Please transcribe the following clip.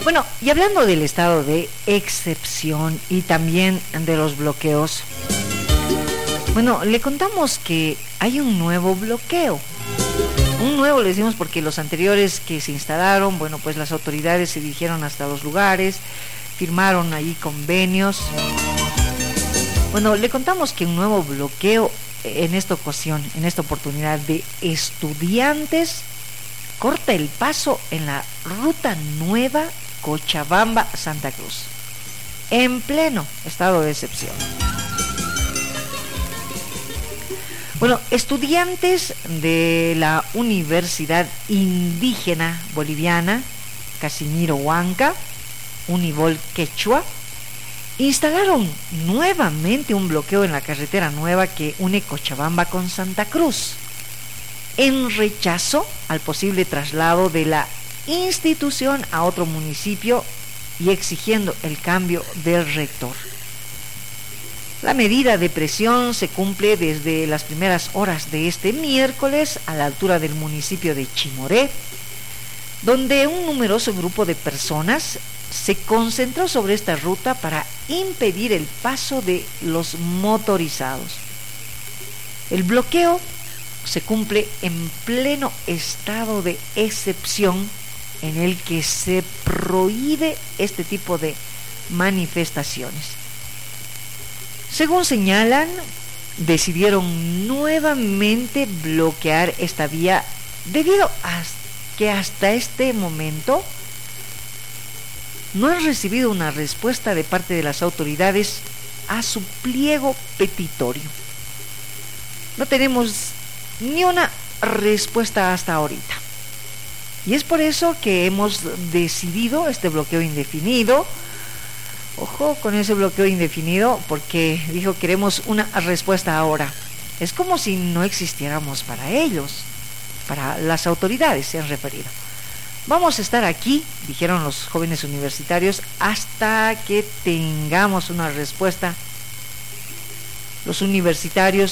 Bueno, y hablando del estado de excepción y también de los bloqueos, bueno, le contamos que hay un nuevo bloqueo. Un nuevo le decimos porque los anteriores que se instalaron, bueno, pues las autoridades se dirigieron hasta los lugares, firmaron allí convenios. Bueno, le contamos que un nuevo bloqueo en esta ocasión, en esta oportunidad de estudiantes, corta el paso en la ruta nueva Cochabamba-Santa Cruz, en pleno estado de excepción. Bueno, estudiantes de la Universidad Indígena Boliviana Casimiro Huanca, Unibol Quechua, instalaron nuevamente un bloqueo en la carretera nueva que une Cochabamba con Santa Cruz, en rechazo al posible traslado de la institución a otro municipio y exigiendo el cambio del rector. La medida de presión se cumple desde las primeras horas de este miércoles a la altura del municipio de Chimoré, donde un numeroso grupo de personas se concentró sobre esta ruta para impedir el paso de los motorizados. El bloqueo se cumple en pleno estado de excepción en el que se prohíbe este tipo de manifestaciones. Según señalan, decidieron nuevamente bloquear esta vía debido a que hasta este momento no han recibido una respuesta de parte de las autoridades a su pliego petitorio. No tenemos ni una respuesta hasta ahorita. Y es por eso que hemos decidido este bloqueo indefinido. Ojo con ese bloqueo indefinido, porque dijo queremos una respuesta ahora. Es como si no existiéramos para ellos, para las autoridades se han referido. Vamos a estar aquí, dijeron los jóvenes universitarios, hasta que tengamos una respuesta. Los universitarios